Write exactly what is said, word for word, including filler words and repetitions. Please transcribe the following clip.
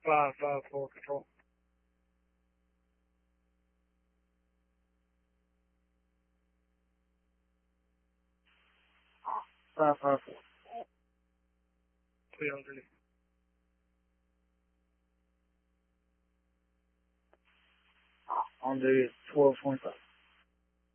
five five four control. Five five four. Clear underneath. On the twelve twenty five.